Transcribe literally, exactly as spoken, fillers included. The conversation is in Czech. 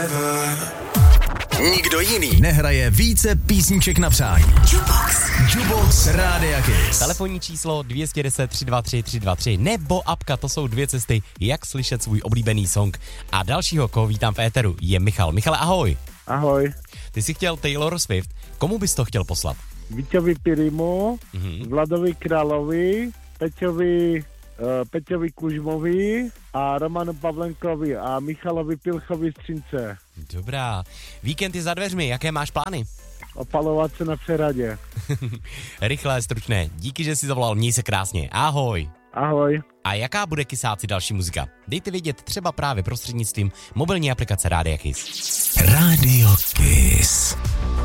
Nikdo jiný nehraje více písniček na přání. Jukebox. Jukebox Rádia Kiss. Telefonní číslo dvě deset tři dva tři tři dva tři nebo apka, to jsou dvě cesty, jak slyšet svůj oblíbený song. A dalšího, koho vítám v éteru, je Michal. Michale, ahoj. Ahoj. Ty jsi chtěl Taylor Swift. Komu bys to chtěl poslat? Víťovi Pirimu, Mhm. Vladovi Královi, Peťovi, uh, Peťovi Kužmovi a Romanu Pavlenkovi a Michalovi Pilchovi Střince. Dobrá. Víkend je za dveřmi, jaké máš plány? Opalovat se na přehradě. Rychlé, stručné. Díky, že jsi zavolal, měj se krásně. Ahoj. Ahoj. A jaká bude kysáci další muzika? Dejte vědět třeba právě prostřednictvím mobilní aplikace Rádia Kiss. Rádio Kiss.